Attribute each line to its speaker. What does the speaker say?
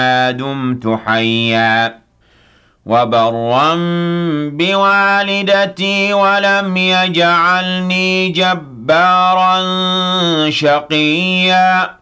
Speaker 1: ما دمت حيا وبرا بوالدتي ولم يجعلني جبارا شقيا